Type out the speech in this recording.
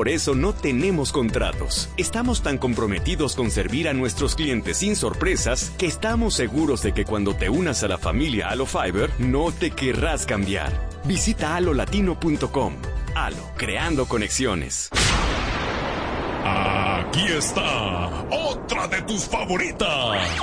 Por eso no tenemos contratos. Estamos tan comprometidos con servir a nuestros clientes sin sorpresas que estamos seguros de que cuando te unas a la familia Alo Fiber, no te querrás cambiar. Visita alolatino.com. Alo, creando conexiones. Aquí está, otra de tus favoritas.